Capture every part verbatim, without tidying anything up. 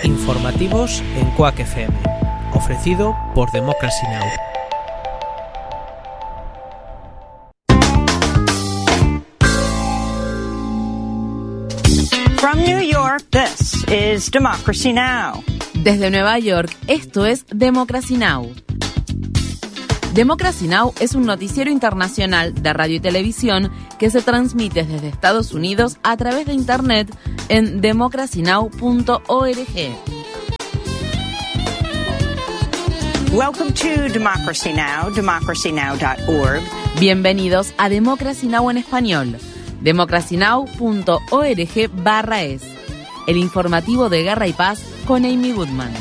Informativos en Quack F M, ofrecido por Democracy Now! From New York, this is Democracy Now! Desde Nueva York, esto es Democracy Now! Democracy Now! Es un noticiero internacional de radio y televisión que se transmite desde Estados Unidos a través de Internet en democracy now punto org. Welcome to Democracy Now!, democracy now dot org. Bienvenidos a Democracy Now! En español, democracy now punto org barra es, el informativo de Guerra y Paz con Amy Goodman.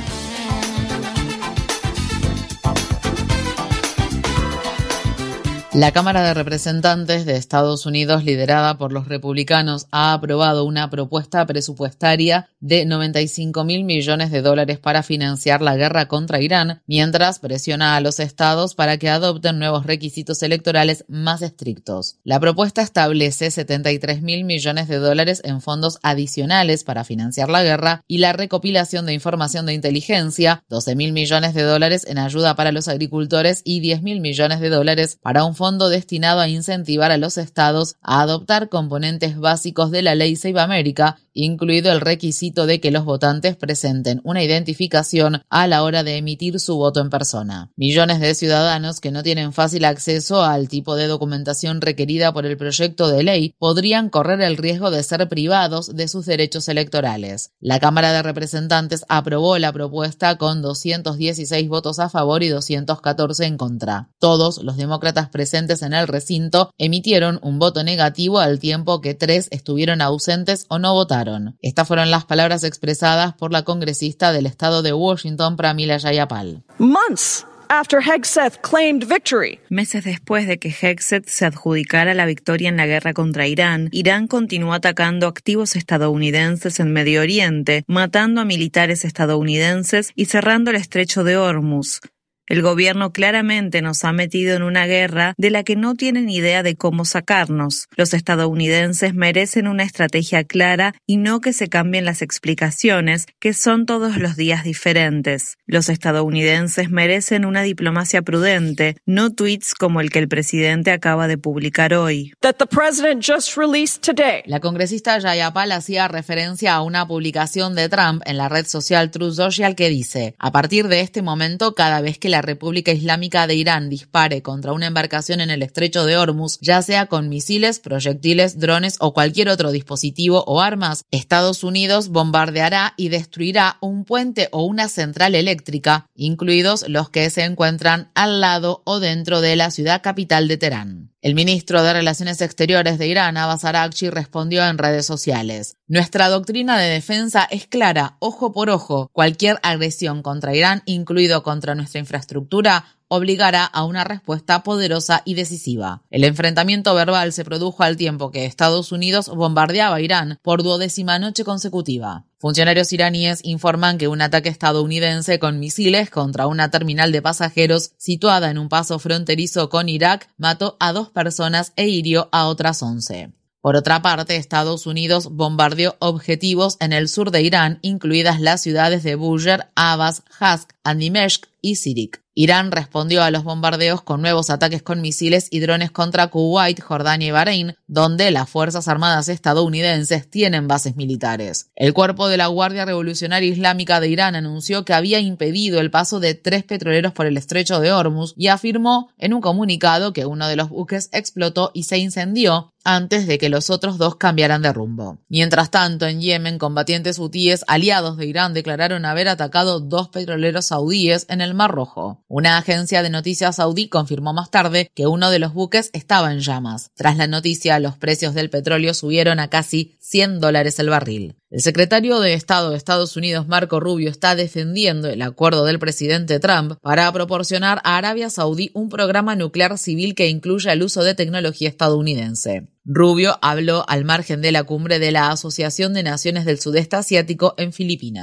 La Cámara de Representantes de Estados Unidos, liderada por los republicanos, ha aprobado una propuesta presupuestaria de noventa y cinco mil millones de dólares para financiar la guerra contra Irán, mientras presiona a los estados para que adopten nuevos requisitos electorales más estrictos. La propuesta establece setenta y tres mil millones de dólares en fondos adicionales para financiar la guerra y la recopilación de información de inteligencia, doce mil millones de dólares en ayuda para los agricultores y diez mil millones de dólares para un fondo destinado a incentivar a los estados a adoptar componentes básicos de la ley Save America, incluido el requisito de que los votantes presenten una identificación a la hora de emitir su voto en persona. Millones de ciudadanos que no tienen fácil acceso al tipo de documentación requerida por el proyecto de ley podrían correr el riesgo de ser privados de sus derechos electorales. La Cámara de Representantes aprobó la propuesta con doscientos dieciséis votos a favor y doscientos catorce en contra. Todos los demócratas presentes en el recinto emitieron un voto negativo al tiempo que tres estuvieron ausentes o no votaron. Estas fueron las palabras expresadas por la congresista del estado de Washington, Pramila Jayapal. Months after Hegseth claimed victory. Meses después de que Hegseth se adjudicara la victoria en la guerra contra Irán, Irán continuó atacando activos estadounidenses en Medio Oriente, matando a militares estadounidenses y cerrando el estrecho de Hormuz. El gobierno claramente nos ha metido en una guerra de la que no tienen idea de cómo sacarnos. Los estadounidenses merecen una estrategia clara y no que se cambien las explicaciones, que son todos los días diferentes. Los estadounidenses merecen una diplomacia prudente, no tweets como el que el presidente acaba de publicar hoy. That the president just released today. La congresista Jayapal hacía referencia a una publicación de Trump en la red social Truth Social que dice: a partir de este momento, cada vez que la La República Islámica de Irán dispare contra una embarcación en el estrecho de Hormuz, ya sea con misiles, proyectiles, drones o cualquier otro dispositivo o armas, Estados Unidos bombardeará y destruirá un puente o una central eléctrica, incluidos los que se encuentran al lado o dentro de la ciudad capital de Teherán. El ministro de Relaciones Exteriores de Irán, Abbas Araghchi, respondió en redes sociales: nuestra doctrina de defensa es clara, ojo por ojo. Cualquier agresión contra Irán, incluido contra nuestra infraestructura, obligará a una respuesta poderosa y decisiva. El enfrentamiento verbal se produjo al tiempo que Estados Unidos bombardeaba a Irán por duodécima noche consecutiva. Funcionarios iraníes informan que un ataque estadounidense con misiles contra una terminal de pasajeros situada en un paso fronterizo con Irak mató a dos personas e hirió a otras once. Por otra parte, Estados Unidos bombardeó objetivos en el sur de Irán, incluidas las ciudades de Bushehr, Abbas, Hask, Dimeshq y Sirik. Irán respondió a los bombardeos con nuevos ataques con misiles y drones contra Kuwait, Jordania y Bahrein, donde las Fuerzas Armadas estadounidenses tienen bases militares. El cuerpo de la Guardia Revolucionaria Islámica de Irán anunció que había impedido el paso de tres petroleros por el estrecho de Hormuz y afirmó en un comunicado que uno de los buques explotó y se incendió antes de que los otros dos cambiaran de rumbo. Mientras tanto, en Yemen, combatientes hutíes aliados de Irán declararon haber atacado dos petroleros saudíes en el Mar Rojo. Una agencia de noticias saudí confirmó más tarde que uno de los buques estaba en llamas. Tras la noticia, los precios del petróleo subieron a casi cien dólares el barril. El secretario de Estado de Estados Unidos, Marco Rubio, está defendiendo el acuerdo del presidente Trump para proporcionar a Arabia Saudí un programa nuclear civil que incluya el uso de tecnología estadounidense. Rubio habló al margen de la cumbre de la Asociación de Naciones del Sudeste Asiático en Filipinas.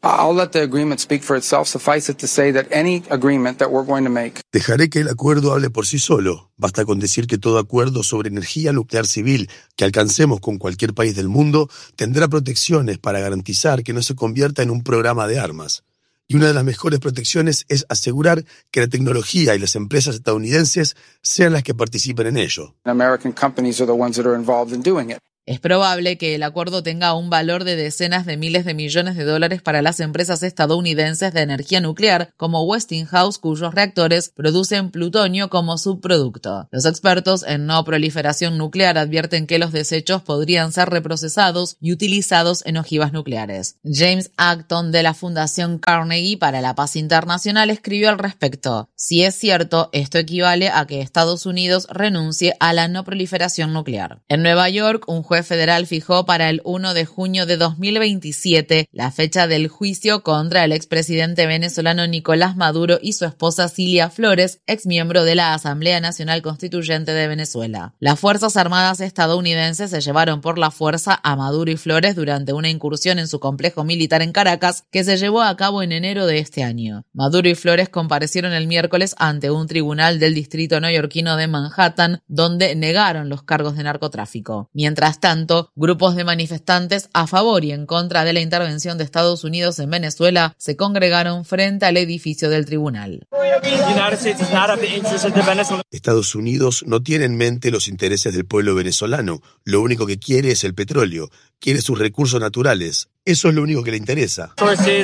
Dejaré que el acuerdo hable por sí solo. Basta con decir que todo acuerdo sobre energía nuclear civil que alcancemos con cualquier país del mundo tendrá protecciones para garantizar que no se convierta en un programa de armas. Y una de las mejores protecciones es asegurar que la tecnología y las empresas estadounidenses sean las que participen en ello. American companies are the ones that are involved in doing it. Es probable que el acuerdo tenga un valor de decenas de miles de millones de dólares para las empresas estadounidenses de energía nuclear, como Westinghouse, cuyos reactores producen plutonio como subproducto. Los expertos en no proliferación nuclear advierten que los desechos podrían ser reprocesados y utilizados en ojivas nucleares. James Acton, de la Fundación Carnegie para la Paz Internacional, escribió al respecto: si es cierto, esto equivale a que Estados Unidos renuncie a la no proliferación nuclear. En Nueva York, un juez federal fijó para el primero de junio de dos mil veintisiete la fecha del juicio contra el expresidente venezolano Nicolás Maduro y su esposa Cilia Flores, exmiembro de la Asamblea Nacional Constituyente de Venezuela. Las Fuerzas Armadas estadounidenses se llevaron por la fuerza a Maduro y Flores durante una incursión en su complejo militar en Caracas que se llevó a cabo en enero de este año. Maduro y Flores comparecieron el miércoles ante un tribunal del distrito neoyorquino de Manhattan, donde negaron los cargos de narcotráfico. Mientras tanto, grupos de manifestantes a favor y en contra de la intervención de Estados Unidos en Venezuela se congregaron frente al edificio del tribunal. Estados Unidos no tiene en mente los intereses del pueblo venezolano. Lo único que quiere es el petróleo. Quiere sus recursos naturales. Eso es lo único que le interesa.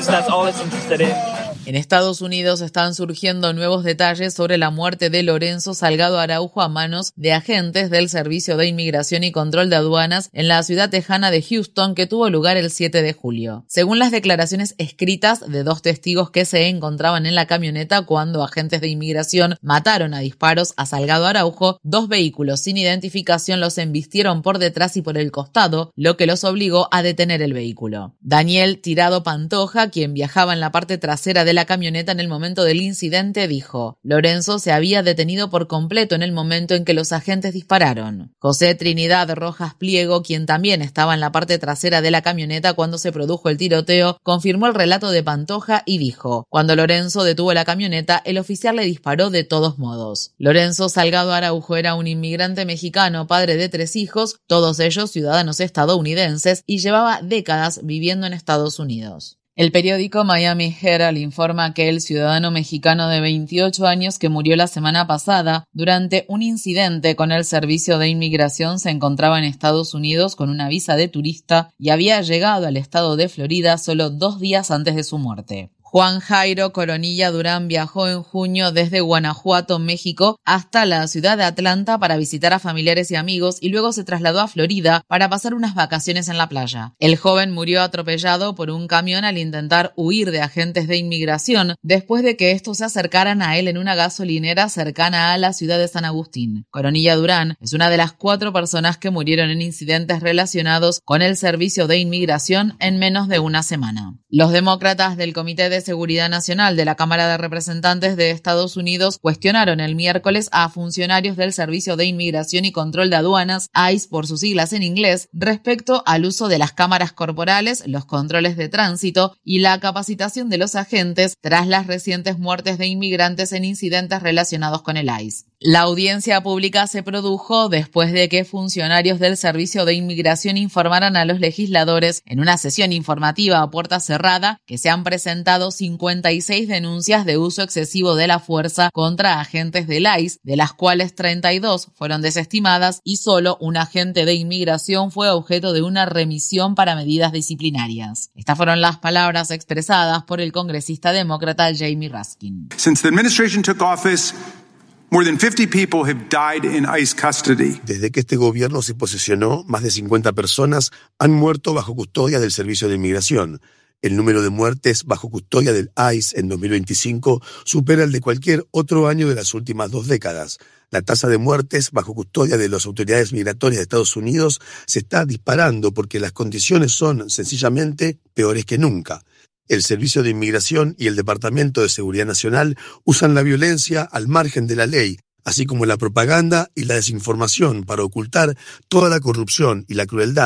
En Estados Unidos están surgiendo nuevos detalles sobre la muerte de Lorenzo Salgado Araujo a manos de agentes del Servicio de Inmigración y Control de Aduanas en la ciudad tejana de Houston, que tuvo lugar el siete de julio. Según las declaraciones escritas de dos testigos que se encontraban en la camioneta cuando agentes de inmigración mataron a disparos a Salgado Araujo, dos vehículos sin identificación los embistieron por detrás y por el costado, lo que los obligó a detener el vehículo. Daniel Tirado Pantoja, quien viajaba en la parte trasera de la camioneta en el momento del incidente, dijo: Lorenzo se había detenido por completo en el momento en que los agentes dispararon. José Trinidad Rojas Pliego, quien también estaba en la parte trasera de la camioneta cuando se produjo el tiroteo, confirmó el relato de Pantoja y dijo: cuando Lorenzo detuvo la camioneta, el oficial le disparó de todos modos. Lorenzo Salgado Araujo era un inmigrante mexicano, padre de tres hijos, todos ellos ciudadanos estadounidenses, y llevaba décadas viviendo en Estados Unidos. El periódico Miami Herald informa que el ciudadano mexicano de veintiocho años que murió la semana pasada durante un incidente con el Servicio de Inmigración se encontraba en Estados Unidos con una visa de turista y había llegado al estado de Florida solo dos días antes de su muerte. Juan Jairo Coronilla Durán viajó en junio desde Guanajuato, México, hasta la ciudad de Atlanta para visitar a familiares y amigos y luego se trasladó a Florida para pasar unas vacaciones en la playa. El joven murió atropellado por un camión al intentar huir de agentes de inmigración después de que estos se acercaran a él en una gasolinera cercana a la ciudad de San Agustín. Coronilla Durán es una de las cuatro personas que murieron en incidentes relacionados con el Servicio de Inmigración en menos de una semana. Los demócratas del Comité de Seguridad Nacional de la Cámara de Representantes de Estados Unidos cuestionaron el miércoles a funcionarios del Servicio de Inmigración y Control de Aduanas, I C E por sus siglas en inglés, respecto al uso de las cámaras corporales, los controles de tránsito y la capacitación de los agentes tras las recientes muertes de inmigrantes en incidentes relacionados con el I C E. La audiencia pública se produjo después de que funcionarios del Servicio de Inmigración informaran a los legisladores en una sesión informativa a puerta cerrada que se han presentado cincuenta y seis denuncias de uso excesivo de la fuerza contra agentes del I C E, de las cuales treinta y dos fueron desestimadas y solo un agente de inmigración fue objeto de una remisión para medidas disciplinarias. Estas fueron las palabras expresadas por el congresista demócrata Jamie Raskin. Since the administration took office, more than fifty people have died in I C E custody. Desde que este gobierno se posesionó, más de cincuenta personas han muerto bajo custodia del Servicio de Inmigración. El número de muertes bajo custodia del I C E en dos mil veinticinco supera el de cualquier otro año de las últimas dos décadas. La tasa de muertes bajo custodia de las autoridades migratorias de Estados Unidos se está disparando porque las condiciones son sencillamente peores que nunca. El Servicio de Inmigración y el Departamento de Seguridad Nacional usan la violencia al margen de la ley, así como la propaganda y la desinformación para ocultar toda la corrupción y la crueldad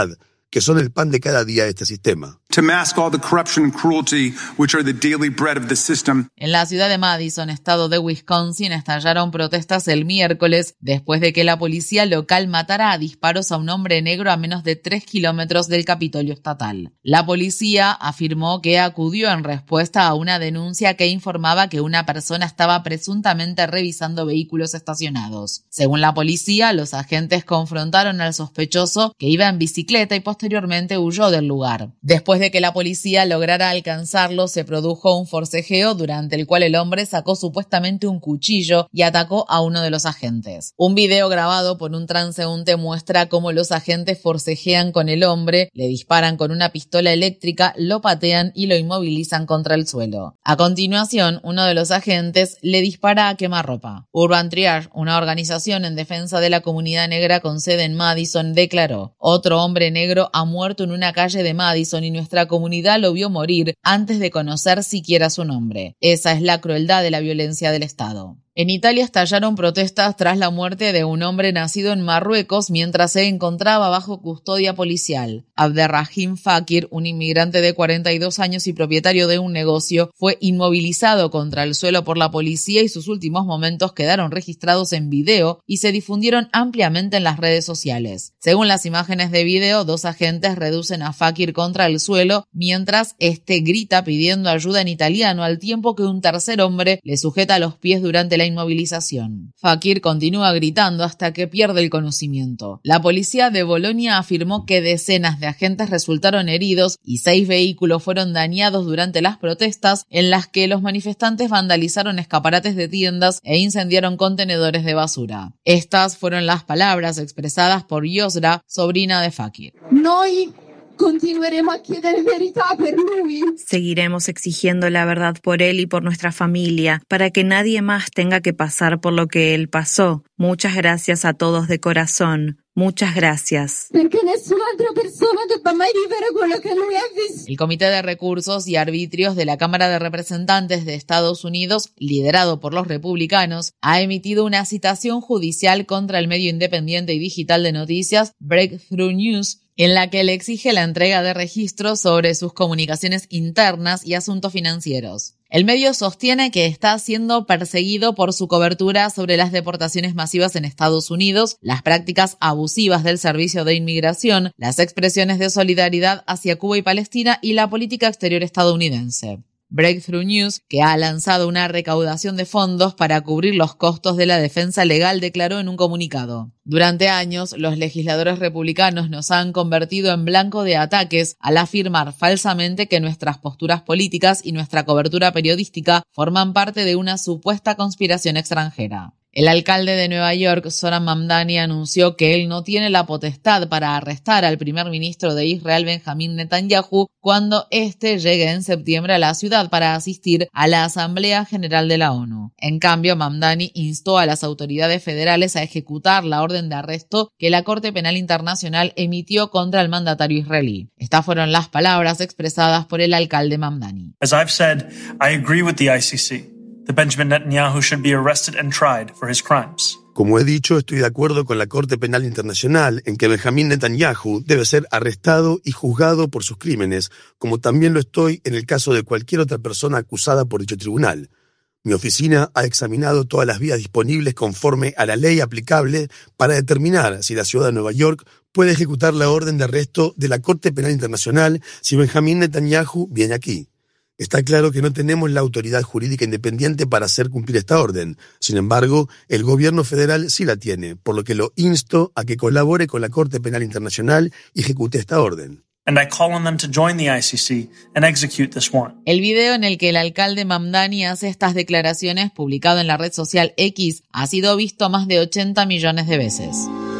que son el pan de cada día de este sistema. To mask all the corruption and cruelty which are the daily bread of the system. En la ciudad de Madison, estado de Wisconsin, estallaron protestas el miércoles después de que la policía local matara a disparos a un hombre negro a menos de tres kilómetros del Capitolio estatal. La policía afirmó que acudió en respuesta a una denuncia que informaba que una persona estaba presuntamente revisando vehículos estacionados. Según la policía, los agentes confrontaron al sospechoso, que iba en bicicleta, y posteriormente huyó del lugar. Después de que la policía lograra alcanzarlo, se produjo un forcejeo durante el cual el hombre sacó supuestamente un cuchillo y atacó a uno de los agentes. Un video grabado por un transeúnte muestra cómo los agentes forcejean con el hombre, le disparan con una pistola eléctrica, lo patean y lo inmovilizan contra el suelo. A continuación, uno de los agentes le dispara a quemarropa. Urban Triage, una organización en defensa de la comunidad negra con sede en Madison, declaró: otro hombre negro ha muerto en una calle de Madison y nuestra Nuestra comunidad lo vio morir antes de conocer siquiera su nombre. Esa es la crueldad de la violencia del Estado. En Italia estallaron protestas tras la muerte de un hombre nacido en Marruecos mientras se encontraba bajo custodia policial. Abderrahim Fakir, un inmigrante de cuarenta y dos años y propietario de un negocio, fue inmovilizado contra el suelo por la policía y sus últimos momentos quedaron registrados en video y se difundieron ampliamente en las redes sociales. Según las imágenes de video, dos agentes reducen a Fakir contra el suelo mientras este grita pidiendo ayuda en italiano, al tiempo que un tercer hombre le sujeta los pies durante la inmovilización. Fakir continúa gritando hasta que pierde el conocimiento. La policía de Bolonia afirmó que decenas de agentes resultaron heridos y seis vehículos fueron dañados durante las protestas, en las que los manifestantes vandalizaron escaparates de tiendas e incendiaron contenedores de basura. Estas fueron las palabras expresadas por Yosra, sobrina de Fakir. Noi continueremo a chiedere verità per lui. Seguiremos exigiendo la verdad por él y por nuestra familia, para que nadie más tenga que pasar por lo que él pasó. Muchas gracias a todos de corazón. Muchas gracias. Perché nessuna altra persona debba mai vivere quello che lui ha visto. El Comité de Recursos y Arbitrios de la Cámara de Representantes de Estados Unidos, liderado por los republicanos, ha emitido una citación judicial contra el medio independiente y digital de noticias Breakthrough News, en la que le exige la entrega de registros sobre sus comunicaciones internas y asuntos financieros. El medio sostiene que está siendo perseguido por su cobertura sobre las deportaciones masivas en Estados Unidos, las prácticas abusivas del Servicio de Inmigración, las expresiones de solidaridad hacia Cuba y Palestina y la política exterior estadounidense. Breakthrough News, que ha lanzado una recaudación de fondos para cubrir los costos de la defensa legal, declaró en un comunicado: durante años, los legisladores republicanos nos han convertido en blanco de ataques al afirmar falsamente que nuestras posturas políticas y nuestra cobertura periodística forman parte de una supuesta conspiración extranjera. El alcalde de Nueva York, Zohran Mamdani, anunció que él no tiene la potestad para arrestar al primer ministro de Israel, Benjamín Netanyahu, cuando éste llegue en septiembre a la ciudad para asistir a la Asamblea General de la ONU. En cambio, Mamdani instó a las autoridades federales a ejecutar la orden de arresto que la Corte Penal Internacional emitió contra el mandatario israelí. Estas fueron las palabras expresadas por el alcalde Mamdani. As I've said, I agree with the I C C. That Benjamin Netanyahu should be arrested and tried for his crimes. Como he dicho, estoy de acuerdo con la Corte Penal Internacional en que Benjamín Netanyahu debe ser arrestado y juzgado por sus crímenes, como también lo estoy en el caso de cualquier otra persona acusada por dicho tribunal. Mi oficina ha examinado todas las vías disponibles conforme a la ley aplicable para determinar si la ciudad de Nueva York puede ejecutar la orden de arresto de la Corte Penal Internacional si Benjamín Netanyahu viene aquí. Está claro que no tenemos la autoridad jurídica independiente para hacer cumplir esta orden. Sin embargo, el gobierno federal sí la tiene, por lo que lo insto a que colabore con la Corte Penal Internacional y ejecute esta orden. And I call on them to join the I C C and execute this warrant. El video en el que el alcalde Mamdani hace estas declaraciones, publicado en la red social X, ha sido visto más de ochenta millones de veces.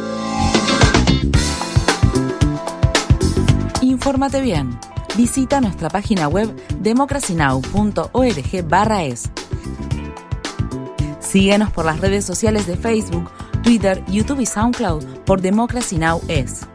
Infórmate bien. Visita nuestra página web democracy now punto org barra es. Síguenos por las redes sociales de Facebook, Twitter, YouTube y SoundCloud por Democracy Now! Es.